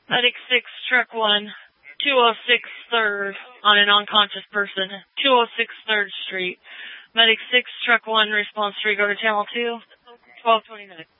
Medic 6, truck 1, 206 3rd on an unconscious person, 206 3rd Street. Medic 6, truck 1, response to regard to channel 2, 1229.